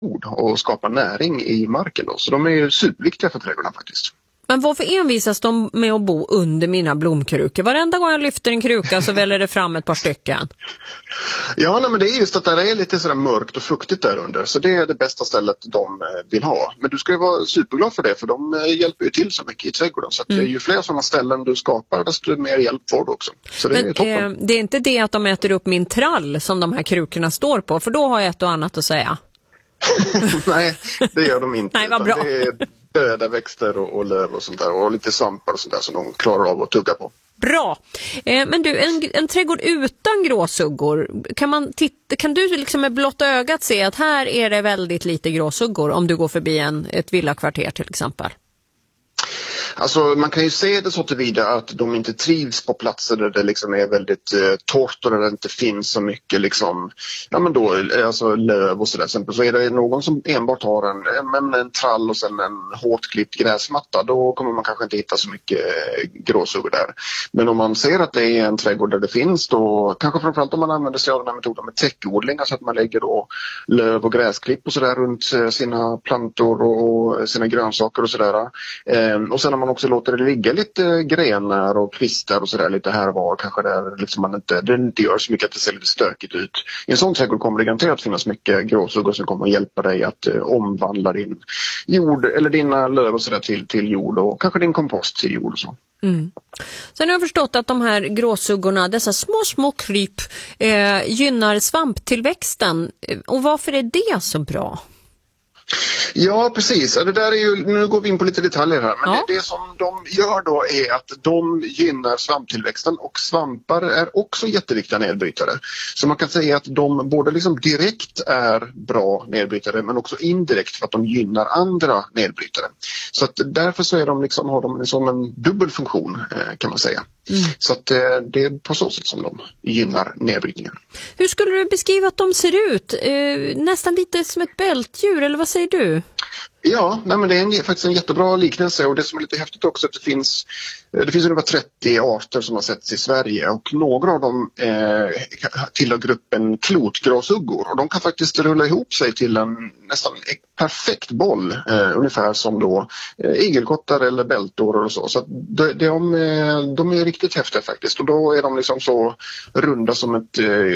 och skapar näring i marken då. Så de är ju superviktiga för trädgården faktiskt. Men varför envisas de med att bo under mina blomkrukor? Varenda gång jag lyfter en kruka så väller det fram ett par stycken. Ja, nej, men det är just att det är lite sådär mörkt och fuktigt där under. Så det är det bästa stället de vill ha. Men du ska ju vara superglad för det, för de hjälper ju till så mycket i trädgården. Så att ju fler sådana ställen du skapar, desto mer hjälp får du också. Så det är toppen. Det är inte det att de äter upp min trall som de här krukorna står på, för då har jag ett och annat att säga. Nej, det gör de inte. Nej, vad bra. Det är döda växter och löv och sånt där. Och lite svampar och sånt där som de klarar av att tugga på. Bra. Men du, en trädgård utan gråsuggor, kan du liksom med blotta ögat se att här är det väldigt lite gråsuggor om du går förbi ett villakvarter till exempel? Alltså man kan ju se det så tillvida att de inte trivs på platser där det liksom är väldigt torrt och där det inte finns så mycket liksom, ja men då, alltså löv och sådär. Exempel så är det någon som enbart har en trall och sen en hårt klippt gräsmatta, då kommer man kanske inte hitta så mycket gråsuggor där. Men om man ser att det är en trädgård där det finns, då kanske framförallt om man använder sig av den här metoden med täckodling, alltså att man lägger då löv och gräsklipp och sådär runt sina plantor och sina grönsaker och sådär. Och sen man också låter det ligga lite grenar och kvistar och sådär lite här och var, kanske där liksom det inte gör så mycket att det ser lite stökigt ut. I en sån trädgård kommer det garanterat finnas mycket gråsuggor som kommer att hjälpa dig att omvandla din jord eller dina löv och sådär till jord och kanske din kompost till jord och så. Sen har jag förstått att de här gråsuggorna, dessa små kryp, gynnar svamptillväxten. Och varför är det så bra? Ja, precis. Det där är ju, nu går vi in på lite detaljer här, men det som de gör då är att de gynnar svamptillväxten, och svampar är också jätteviktiga nedbrytare. Så man kan säga att de både liksom direkt är bra nedbrytare men också indirekt för att de gynnar andra nedbrytare. Så att därför så är de liksom, har de som en dubbel funktion kan man säga. Så att det är på så sätt som de gynnar nedbrytningen. Hur skulle du beskriva att de ser ut? Nästan lite som ett bältdjur, eller vad säger du? Ja, nej, men det är faktiskt en jättebra liknelse, och det som är lite häftigt också är att det finns ungefär 30 arter som har setts i Sverige, och några av dem tillhör gruppen klotgråsuggor, och de kan faktiskt rulla ihop sig till en nästan perfekt boll, ungefär som då igelkottar eller bältor och så. Så att de är riktigt häftiga faktiskt, och då är de liksom så runda som ett